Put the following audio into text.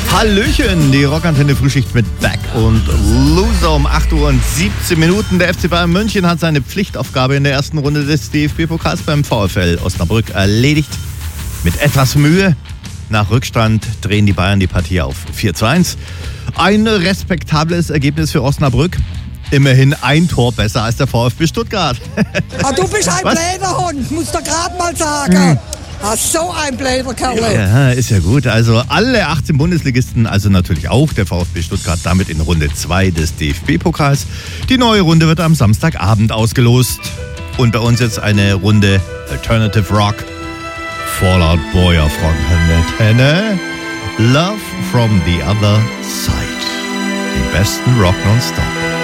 Hallöchen, die Rockantenne Frühschicht mit Beck und Loser um 8 Uhr und 17 Minuten. Der FC Bayern München hat seine Pflichtaufgabe in der ersten Runde des DFB-Pokals beim VfL Osnabrück erledigt. Mit etwas Mühe. Nach Rückstand drehen die Bayern die Partie auf 4:1. Ein respektables Ergebnis für Osnabrück. Immerhin ein Tor besser als der VfB Stuttgart. Du bist ein Bläderhund, musst du gerade mal sagen. So ein Bläderkerl. Ja, ist ja gut. Also alle 18 Bundesligisten, also natürlich auch der VfB Stuttgart, damit in Runde 2 des DFB-Pokals. Die neue Runde wird am Samstagabend ausgelost. Und bei uns jetzt eine Runde Alternative Rock. Fall Out Boy auf Rockantenne. Love from the Other Side. Die besten Rock nonstop.